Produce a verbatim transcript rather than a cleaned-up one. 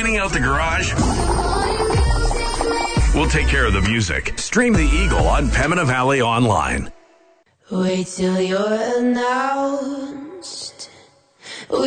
cleaning out the garage? We'll take care of the music. Stream The Eagle on Pembina Valley Online. Wait till you're announced.